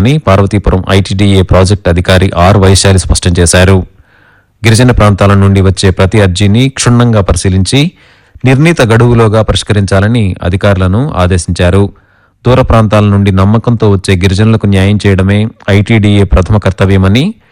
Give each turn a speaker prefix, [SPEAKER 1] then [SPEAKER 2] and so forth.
[SPEAKER 1] చేస్తామని Parvathipuram ITDA project అధికారి are Vaishali స్పష్టం చేశారు. గిరిజన ప్రాంతాల నుండి వచ్చే ప్రతి అర్జీని క్షుణ్ణంగా పరిశీలించి నిర్ణీత గడువులోగా పరిష్కరించాలని అధికారులను ఆదేశించారు. దూర ప్రాంతాల నుండి నమ్మకంతో వచ్చే గిరిజనులకు న్యాయం చేయడమే ఐటీడీఏ ప్రథమ కర్తవ్యమని